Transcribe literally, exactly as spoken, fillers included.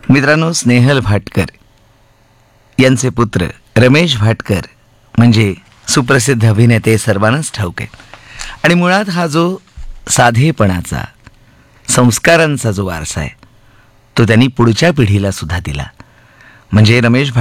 मित्रांनो, स्नेहल भाटकर यांचे पुत्र रमेश भाटकर म्हणजे सुप्रसिद्ध अभिनेते सर्वांनाच ठाऊक आहेत. आणि मुळात हा जो साधेपणाचा, संस्कारांचा जो वारसा आहे तो त्यांनी पुढच्या पिढीला सुद्धा दिला. म्हणजे रमेश